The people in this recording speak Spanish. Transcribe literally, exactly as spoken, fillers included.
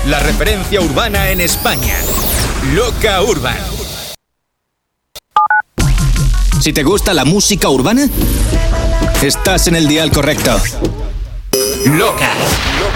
la referencia urbana en España. Loca Urban. Si te gusta la música urbana, estás en el dial correcto. Loca.